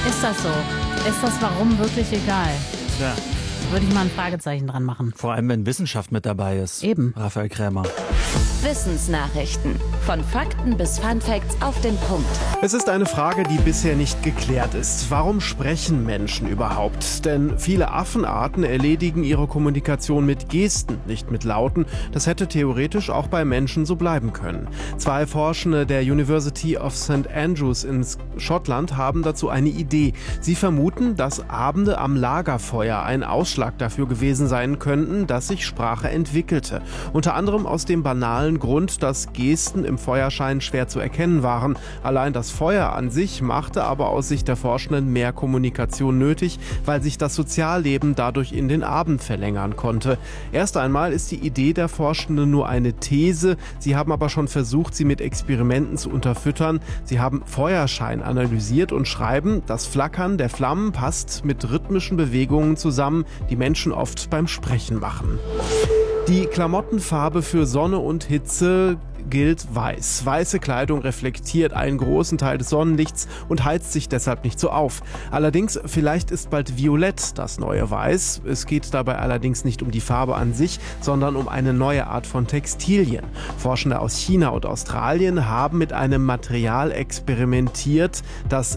Ist das so? Ist das Warum wirklich egal? Ja. Würde ich mal ein Fragezeichen dran machen. Vor allem, wenn Wissenschaft mit dabei ist. Eben. Raphael Krämer. Wissensnachrichten. Von Fakten bis Funfacts auf den Punkt. Es ist eine Frage, die bisher nicht geklärt ist. Warum sprechen Menschen überhaupt? Denn viele Affenarten erledigen ihre Kommunikation mit Gesten, nicht mit Lauten. Das hätte theoretisch auch bei Menschen so bleiben können. 2 Forschende der University of St. Andrews in Schottland haben dazu eine Idee. Sie vermuten, dass Abende am Lagerfeuer ein Ausschlag dafür gewesen sein könnten, dass sich Sprache entwickelte. Unter anderem aus dem banalen Grund, dass Gesten im Feuerschein schwer zu erkennen waren. Allein das Feuer an sich machte aber aus Sicht der Forschenden mehr Kommunikation nötig, weil sich das Sozialleben dadurch in den Abend verlängern konnte. Erst einmal ist die Idee der Forschenden nur eine These. Sie haben aber schon versucht, sie mit Experimenten zu unterfüttern. Sie haben Feuerschein analysiert und schreiben, das Flackern der Flammen passt mit rhythmischen Bewegungen zusammen, die Menschen oft beim Sprechen machen. Die Klamottenfarbe für Sonne und Hitze gilt weiß. Weiße Kleidung reflektiert einen großen Teil des Sonnenlichts und heizt sich deshalb nicht so auf. Allerdings, vielleicht ist bald Violett das neue Weiß. Es geht dabei allerdings nicht um die Farbe an sich, sondern um eine neue Art von Textilien. Forschende aus China und Australien haben mit einem Material experimentiert, das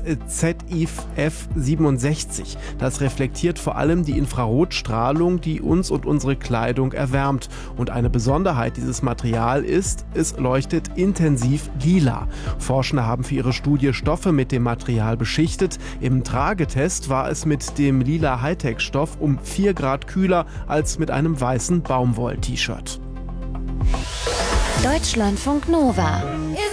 ZIF-F67. Das reflektiert vor allem die Infrarotstrahlung, die uns und unsere Kleidung erwärmt. Und eine Besonderheit dieses Material ist, es leuchtet intensiv lila. Forschende haben für ihre Studie Stoffe mit dem Material beschichtet. Im Tragetest war es mit dem lila Hightech-Stoff um 4 Grad kühler als mit einem weißen Baumwoll-T-Shirt. Deutschlandfunk Nova.